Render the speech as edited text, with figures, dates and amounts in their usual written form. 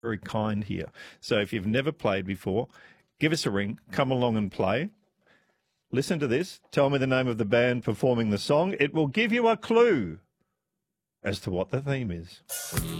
very kind here. So if you've never played before, give us a ring, come along and play. Listen to this. Tell me the name of the band performing the song. It will give you a clue as to what the theme is.